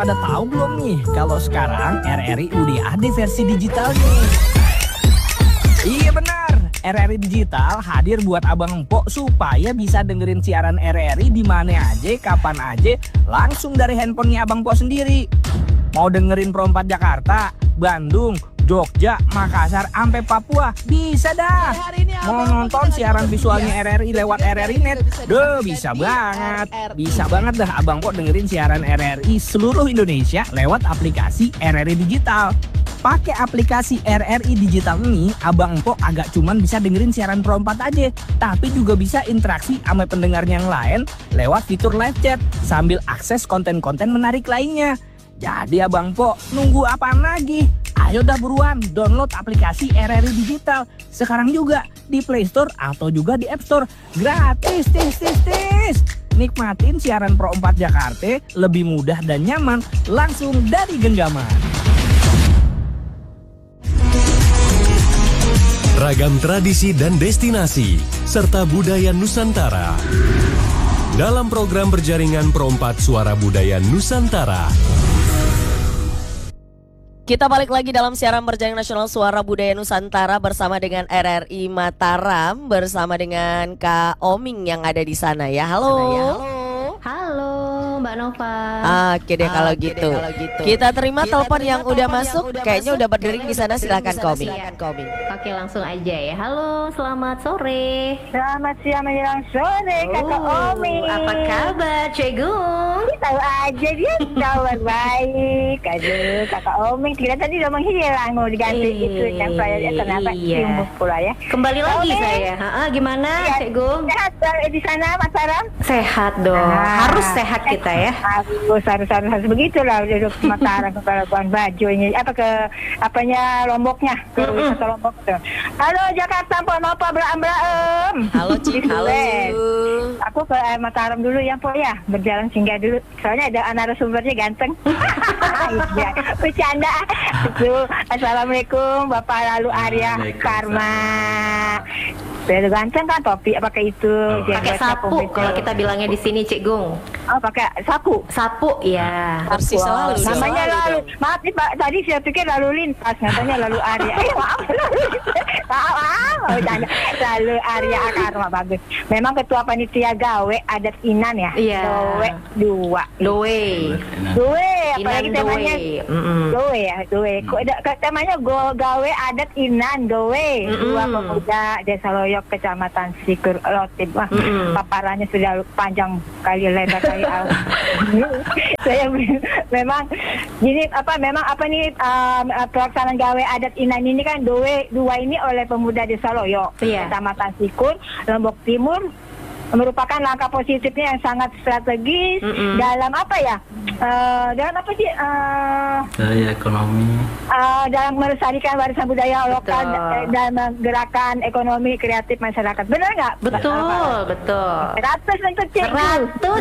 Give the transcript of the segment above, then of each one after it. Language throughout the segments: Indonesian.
Pada tahu belum nih kalau sekarang RRI udah ada versi digital nih? Iya benar, RRI Digital hadir buat abang empok supaya bisa dengerin siaran RRI di mana aja, kapan aja, langsung dari handphonenya abang empok sendiri. Mau dengerin Pro 4 Jakarta, Bandung, Jogja, Makassar, sampai Papua, bisa dah. Mau nonton siaran visualnya RRI lewat RRI Net, bisa banget. Bisa banget dah abang empok dengerin siaran RRI seluruh Indonesia lewat aplikasi RRI Digital. Pakai aplikasi RRI Digital ini, abang empok agak cuman bisa dengerin siaran Pro 4 aja, tapi juga bisa interaksi sama pendengar yang lain lewat fitur live chat sambil akses konten-konten menarik lainnya. Jadi abang empok nunggu apaan lagi? Ayo dah buruan download aplikasi RRI Digital sekarang juga di Play Store atau juga di App Store. Gratis, tis. Nikmatin siaran Pro 4 Jakarta lebih mudah dan nyaman langsung dari genggaman. Ragam tradisi dan destinasi, serta budaya Nusantara. Dalam program berjaringan Pro 4 Suara Budaya Nusantara. Kita balik lagi dalam siaran berjaringan nasional Suara Budaya Nusantara bersama dengan RRI Mataram, bersama dengan Kak Oming yang ada di sana ya. Halo. Halo Mbak Nova. Oke deh kalau gitu. Kita terima telepon yang udah masuk. Kayaknya udah berdering di sana. Silakan Koming. Oke langsung aja ya. Halo, selamat sore. Selamat siang menjelang sore Kakak Omi. Apa kabar Cegung? Tahu aja dia kabar baik. Aduh Kakak Omi kira tadi udah menghilang mau diganti itu yang saya ternyata timbul pula ya. Kembali lagi saya. Gimana Cegung? Sehat di sana Mataram? Sehat dong. Harus sehat kita ya. Harus begitulah udah Mataram ke Labuan Bajo ini apanya Lomboknya ke wisata Lombok tuh. Halo Jakarta, Mpok Nova Blaem. Halo Cik. Halo. Aku ke Mataram dulu ya Mpok ya, berjalan singgah dulu. Soalnya ada narasumbernya ganteng. Iya, bercanda. Itu Assalamualaikum Bapak Lalu Arya Karma. Udah ganteng kan topi pakai itu. Pakai sapu kalau kita bilangnya di sini Cik Gung. Oh pakai sapu. Sapu ya. Bersih selalu. Namanya lalu. Maaf nih Pak, tadi saya pikir lalu lintas, katanya Lalu Arya. Maaf. Lalu Arya Karma bagus. Memang ketua panitia gawe adat Inan ya. Iya. Doe. Apalagi temanya Doe ya. Temanya gawe adat Inan Doe. Dua pemuda Desa Loyok Kecamatan Sikur Lotib. Wah, paparannya sudah panjang kali lebar kali. Saya memang gini pelaksanaan gawe adat Inan ini kan dua ini oleh pemuda Desa Loyok Kecamatan Sikur Lombok Timur merupakan langkah positifnya yang sangat strategis dalam apa ya? Dalam apa sih? Daya ekonomi. Dalam melestarikan warisan budaya lokal dan menggerakkan ekonomi kreatif masyarakat. Benar nggak? Betul. 100 untuk Cikgu.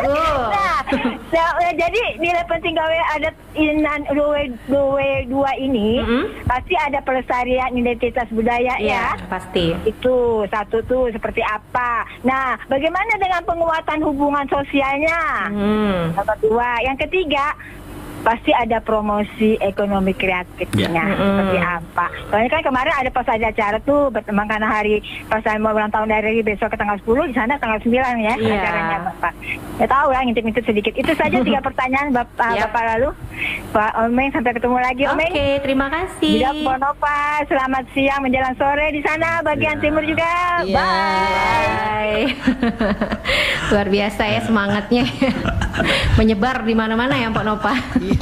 Jadi nilai penting gawe adat Inan dua ini pasti ada pelestarian identitas budaya ya. Pasti. Itu satu tuh seperti apa. Nah, bagaimana dengan penguatan hubungan sosialnya? Yang kedua, yang ketiga pasti ada promosi ekonomi kreatifnya seperti apa. Soalnya kan kemarin ada pas ada acara tuh bertemu karena hari pas saya mau ulang tahun dari besok ke tanggal 10 di sana tanggal 9 ya acaranya Bapak. Ya tahu lah ngintip-ngintip sedikit. Itu saja 3 pertanyaan Bapak lalu. Pak Omeng sampai ketemu lagi Omeng. Oke, terima kasih. Tidak Mpok Nova, selamat siang menjelang sore di sana bagian timur juga. Bye. Luar biasa ya semangatnya. Menyebar di mana-mana ya Mpok Nova.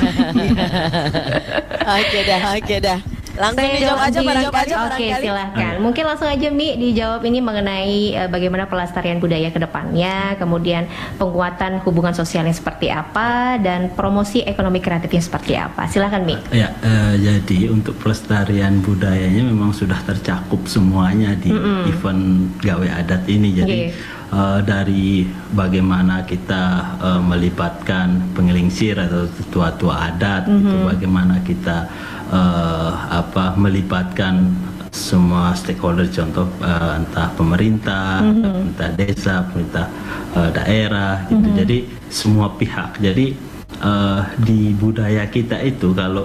Oke dah. Langsung dijawab aja barangkali. Oke, silahkan. Mungkin langsung aja Mi dijawab ini mengenai bagaimana pelestarian budaya ke depannya, kemudian penguatan hubungan sosialnya seperti apa, dan promosi ekonomi kreatifnya seperti apa. Silahkan Mi. Ya, jadi untuk pelestarian budayanya memang sudah tercakup semuanya di event gawe adat ini. Jadi dari bagaimana kita melibatkan pengelingsir atau tua-tua adat, itu bagaimana kita melibatkan semua stakeholder, contoh entah pemerintah, pemerintah desa, pemerintah daerah, gitu. Jadi semua pihak. Jadi di budaya kita itu kalau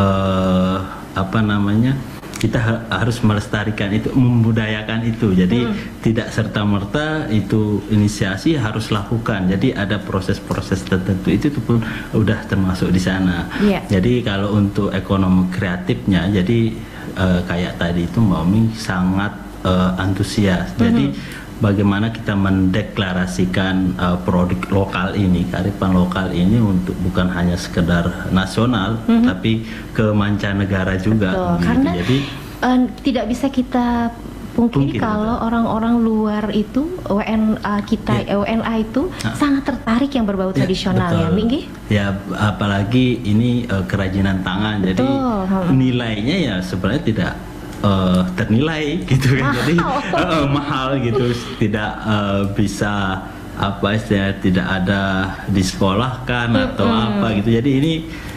kita harus melestarikan itu, membudayakan itu. Jadi tidak serta-merta itu inisiasi harus lakukan. Jadi ada proses-proses tertentu itu pun udah termasuk di sana. Jadi kalau untuk ekonomi kreatifnya, jadi kayak tadi itu Mbak Oming sangat antusias. Jadi bagaimana kita mendeklarasikan produk lokal ini, kearifan lokal ini untuk bukan hanya sekedar nasional, tapi ke mancanegara juga. Gitu. Karena jadi tidak bisa kita pungkiri kalau orang-orang luar itu WNA itu sangat tertarik yang berbau tradisional, ya, Minggi? Ya, apalagi ini kerajinan tangan. Jadi nilainya ya sebenarnya tidak ternilai gitu kan, jadi mahal gitu, tidak bisa tidak ada disekolahkan atau apa gitu. Jadi ini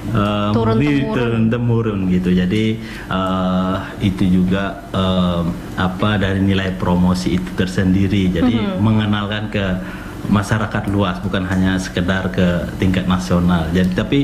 turun temurun gitu. Jadi itu juga dari nilai promosi itu tersendiri. Jadi mengenalkan ke masyarakat luas, bukan hanya sekedar ke tingkat nasional. Jadi tapi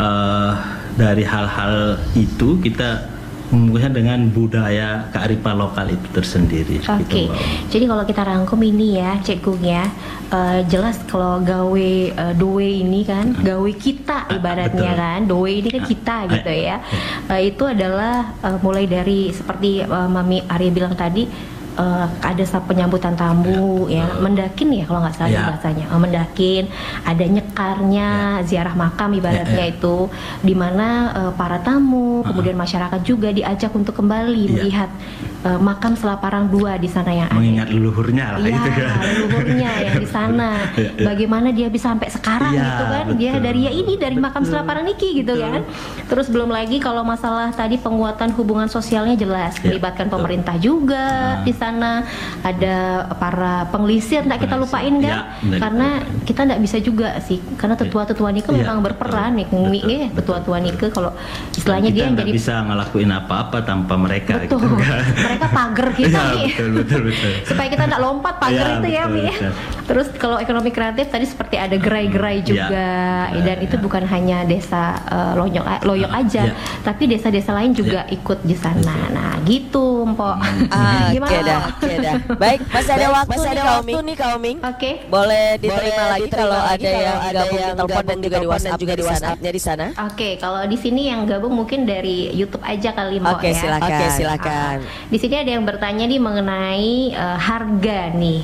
dari hal-hal itu kita mungkin dengan budaya kearifan lokal itu tersendiri. Oke. Jadi kalau kita rangkum ini ya, Cek Gung ya, jelas kalau gawe doe ini kan, gawe kita ibaratnya kan, doe ini kan kita gitu ya. Itu adalah mulai dari seperti Mami Arya bilang tadi. Ada penyambutan tamu ya, mendakin ya kalau nggak salah bahasanya, mendakin, ada nyekarnya, ziarah makam ibaratnya itu, dimana para tamu kemudian masyarakat juga diajak untuk kembali melihat makam Selaparang II di sana yang ada. Mengingat leluhurnya lah itu kan. Leluhurnya yang di sana. Bagaimana dia bisa sampai sekarang gitu kan? Dia dari makam Selaparang Niki gitu kan. Terus belum lagi kalau masalah tadi penguatan hubungan sosialnya jelas, melibatkan pemerintah juga di sana, ada para penglisir nggak kita lupain kan? Karena kita nggak bisa juga sih, karena tetua-tetua Nike memang berperan nih, tetua-tetua Nike kalau istilahnya dia nggak jadi bisa ngelakuin apa-apa tanpa mereka. Betul. Gitu kan? Mereka pagar kita nih. Betul. Supaya kita nggak lompat pagar itu ya, Mi. Terus kalau ekonomi kreatif tadi seperti ada gerai-gerai juga, dan itu bukan hanya desa Loyok aja, tapi desa-desa lain juga ikut di sana. Nah, gitu, Mpok. Gimana? Oke dah. Baik, masih ada waktu nih Kak Oming. Oke. Boleh diterima lagi kalau ada yang gabung di telepon dan juga di WhatsApp-nya di sana. Oke, kalau di sini yang gabung mungkin dari YouTube aja kali, Mpok ya. Oke, silakan. Di sini ada yang bertanya nih mengenai harga nih.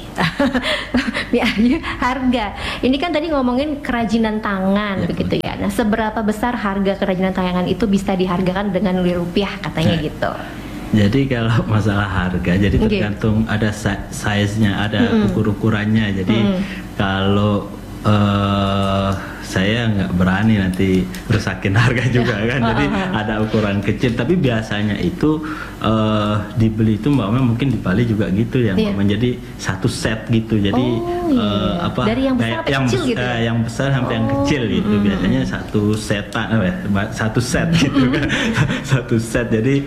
Harga. Ini kan tadi ngomongin kerajinan tangan begitu ya. Nah, seberapa besar harga kerajinan tangan itu bisa dihargakan dengan nilai rupiah katanya gitu. Jadi kalau masalah harga, jadi tergantung ada size-nya, ada ukur-ukurannya. Jadi kalau saya nggak berani nanti rusakin harga juga kan. Jadi ada ukuran kecil, tapi biasanya itu dibeli itu Mbak Mel mungkin di Bali juga gitu ya, menjadi satu set gitu. Jadi dari yang besar sampai kecil gitu ya? Yang besar sampai yang kecil gitu. Biasanya satu set gitu kan. Satu set. Jadi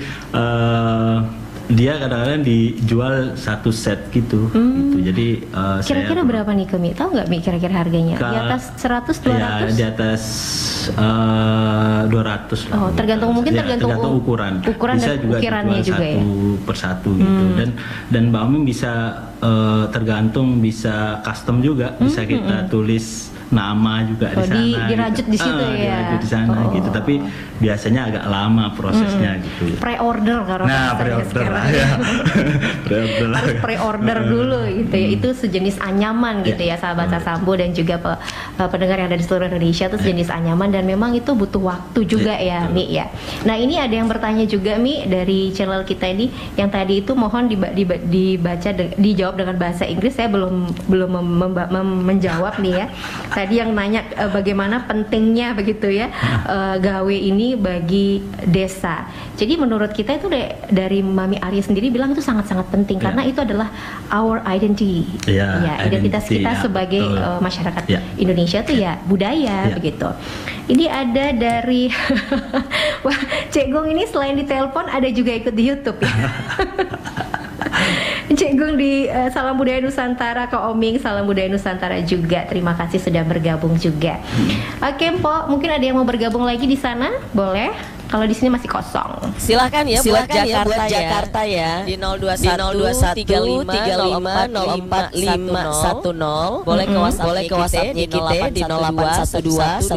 dia kadang-kadang dijual satu set gitu. Jadi kira-kira berapa nih Kemi? Tahu nggak Mi kira-kira harganya? Di atas 100, 200? Ya, di atas 200 lah. Oh, tergantung ukuran. Bisa dan juga ukirannya juga satu persatu gitu. Dan Mbak Oming bisa tergantung, bisa custom juga, bisa kita tulis nama juga di sana. Dirajut di situ ya. Dirajut di sana gitu. Tapi biasanya agak lama prosesnya gitu. Pre-order kalau pre-order lah ya. Harus pre-order dulu gitu ya. Itu sejenis anyaman gitu ya, sahabat Sasambo dan juga pendengar yang ada di seluruh Indonesia, itu sejenis anyaman dan memang itu butuh waktu juga ya, Mi ya. Nah, ini ada yang bertanya juga Mi dari channel kita ini yang tadi itu mohon dijawab dengan bahasa Inggris. Saya belum menjawab nih ya. Tadi yang nanya bagaimana pentingnya begitu ya gawe ini bagi desa. Jadi menurut kita itu dari Mami Arya sendiri bilang itu sangat-sangat penting karena itu adalah our identity. Identitas kita sebagai masyarakat Indonesia tuh ya budaya begitu. Ini ada dari wah, Cek Gung ini selain di telepon ada juga ikut di YouTube ya. Cik Gung di Salam Budaya Nusantara, Kak Oming Salam Budaya Nusantara juga. Terima kasih sudah bergabung juga. Oke, Mpok, mungkin ada yang mau bergabung lagi di sana? Boleh. Kalau di sini masih kosong. Silakan ya buat Jakarta, Jakarta ya. Di 021 35 04 55 10. Boleh ke WhatsApp-nya kita di 0812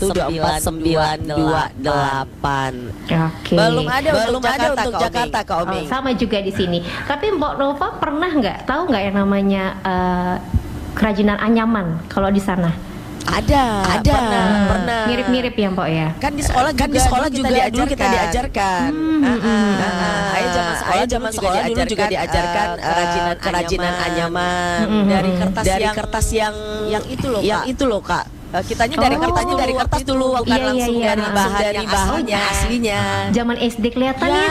1124 928. Oke. Belum ada untuk Jakarta, Kak Oming. Sama juga di sini. Tapi Mbok Nova pernah tahu nggak yang namanya kerajinan anyaman kalau di sana? Ada. Pernah. Mirip-mirip ya, Mbok ya. Kan di sekolah juga dulu kita diajarkan. Ayah zaman sekolah dulu juga diajarkan kerajinan anyaman dari kertas yang itu loh, Kak. Kitanya dari kertas dulu, bukan langsung dari bahan yang aslinya. Zaman SD kelihatan ya.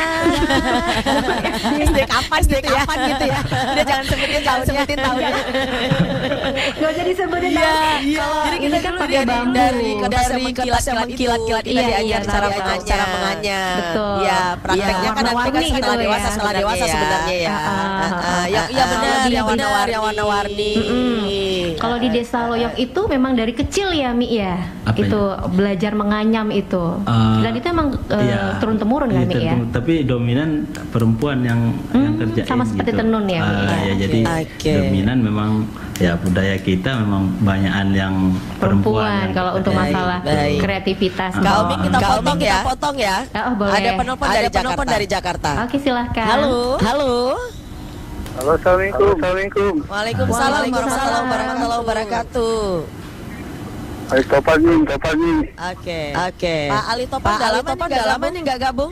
SD kapan gitu ya. Udah jangan sebutin tahunnya. Gak usah disebutin tahunnya. Jadi kita kan pakai bambu dari kertas yang mengkilat-kilat kita diajar cara menganyam. Betul. Ya, prakteknya kan nanti kan setelah dewasa sebenarnya ya. Ya benar, yang warna-warni. Kalau di Desa Loyok itu memang dari kecil ya, Mi ya. Apanya? Itu belajar menganyam itu. Dan itu emang turun temurun kan, Mi ya. Tapi dominan perempuan yang kerjain sama seperti gitu. tenun ya, Mi. Ya, jadi dominan memang ya budaya kita memang banyakan yang perempuan. Kalau untuk masalah kreativitas. Kak Oming kita potong ya. Oh, boleh. Ada penelpon dari Jakarta. Oke, silahkan. Halo. Halo, assalamualaikum. Waalaikumsalam warahmatullahi wabarakatuh. Ali Topan nih. Oke. Pak Ali Topan udah lama nih nggak gabung?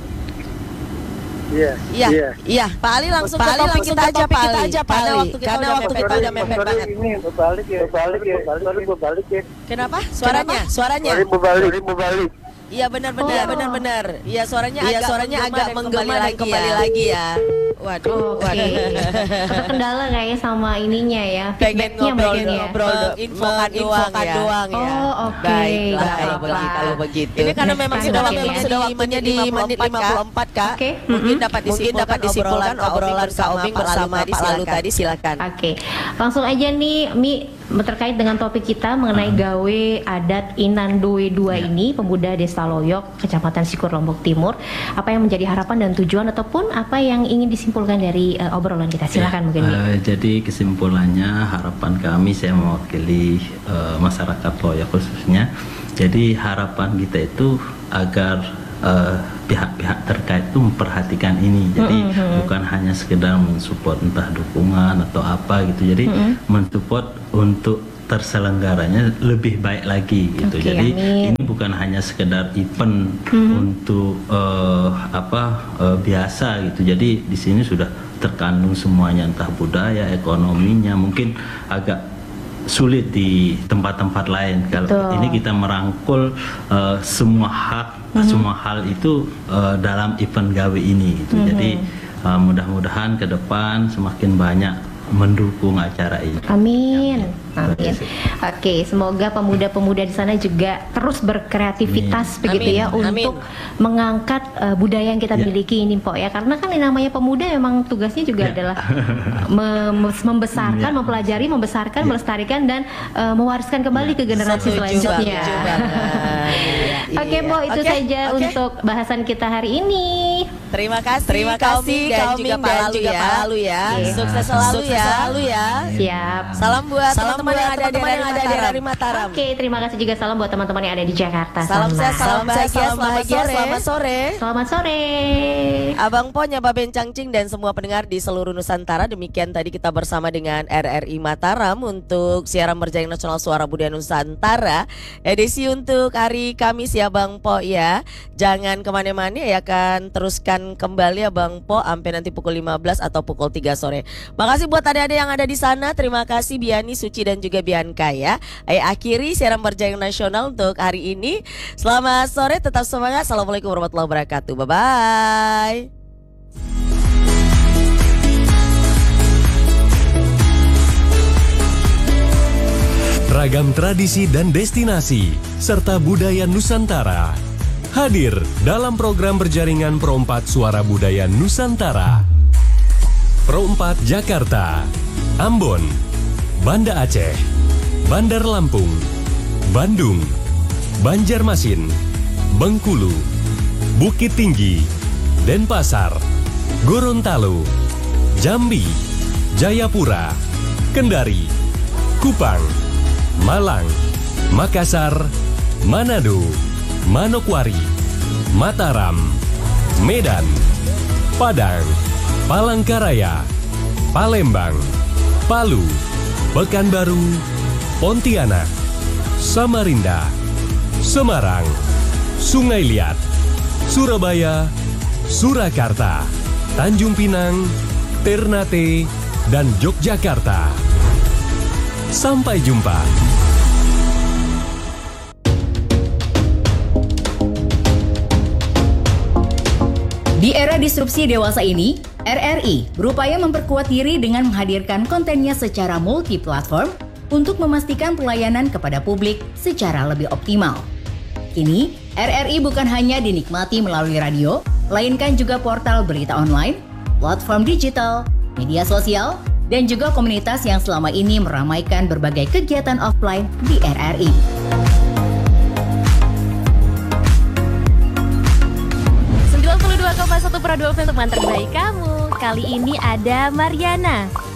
Iya. Pak Ali langsung ke topik kita aja, Pak Ali. Karena waktu kita udah mepet banget. Ini berbalik ya. Kenapa? Suaranya. Berbalik. Iya benar. Iya suaranya agak menggema kembali lagi ya. Waduh. Ada kendala nggak ya sama ininya ya? Pengen ngobrol, infokan doang ya. Oh, oke. Baiklah kalau begitu. Ini karena memang sudah waktunya di menit 54, Kak. Mungkin dapat disimpulkan obrolan Kak Oming bersama Pak Lalu tadi, silakan. Oke. Langsung aja nih, Mi, terkait dengan topik kita mengenai gawe adat Inandowe 2 ini, pemuda Desa Loyok, Kecamatan Sikur, Lombok Timur. Apa yang menjadi harapan dan tujuan ataupun apa yang ingin disimpulkan dari obrolan kita? Silakan mungkin. Jadi kesimpulannya harapan kami, saya mewakili masyarakat Loyok khususnya. Jadi harapan kita itu agar pihak-pihak terkait itu memperhatikan ini. Jadi bukan hanya sekedar mensupport entah dukungan atau apa gitu. Jadi mensupport untuk terselenggaranya lebih baik lagi gitu. Jadi ini bukan hanya sekedar event untuk biasa gitu. Jadi di sini sudah terkandung semuanya, entah budaya, ekonominya, mungkin agak sulit di tempat-tempat lain. Kalau ini kita merangkul semua hal itu dalam event gawe ini gitu. Jadi mudah-mudahan ke depan semakin banyak mendukung acara ini. Amin. Oke, semoga pemuda-pemuda di sana juga terus berkreativitas begitu ya untuk mengangkat budaya yang kita miliki ini, Pok ya. Karena kan yang namanya pemuda memang tugasnya juga adalah membesarkan, mempelajari, membesarkan, melestarikan dan mewariskan kembali ke generasi selanjutnya. Oke, Pok, itu saja untuk bahasan kita hari ini. Terima kasih Kak Oming dan juga Pak Lalu ya. Sukses selalu ya. Siap. Salam buat teman-teman yang ada di Mataram. Oke, terima kasih juga salam buat teman-teman yang ada di Jakarta. Salam sehat, salam bahagia, selamat sore. Selamat sore. Abang Po, Nyaba Bencangcing dan semua pendengar di seluruh Nusantara. Demikian tadi kita bersama dengan RRI Mataram untuk siaran berjaring nasional Suara Budaya Nusantara edisi untuk hari Kamis ya Bang Po ya. Jangan kemana-mana ya, akan teruskan kembali ya Bang Po sampai nanti pukul 15 atau pukul 3 sore. Makasih buat adik-adik yang ada di sana. Terima kasih Biani, Suci dan juga Bianca ya. Akhiri siaran berjaring nasional untuk hari ini. Selamat sore, tetap semangat. Assalamualaikum warahmatullahi wabarakatuh. Bye-bye. Ragam tradisi dan destinasi serta budaya Nusantara hadir dalam program berjaringan Perompat Suara Budaya Nusantara. Pro 4 Jakarta, Ambon, Banda Aceh, Bandar Lampung, Bandung, Banjarmasin, Bengkulu, Bukit Tinggi, Denpasar, Gorontalo, Jambi, Jayapura, Kendari, Kupang, Malang, Makassar, Manado, Manokwari, Mataram, Medan, Padang, Palangkaraya, Palembang, Palu, Pekanbaru, Pontianak, Samarinda, Semarang, Sungai Liat, Surabaya, Surakarta, Tanjung Pinang, Ternate, dan Yogyakarta. Sampai jumpa. Di era disrupsi dewasa ini, RRI berupaya memperkuat diri dengan menghadirkan kontennya secara multi-platform untuk memastikan pelayanan kepada publik secara lebih optimal. Kini, RRI bukan hanya dinikmati melalui radio, melainkan juga portal berita online, platform digital, media sosial, dan juga komunitas yang selama ini meramaikan berbagai kegiatan offline di RRI. Satu Pro 2 FM teman terbaik kamu. Kali ini ada Mariana.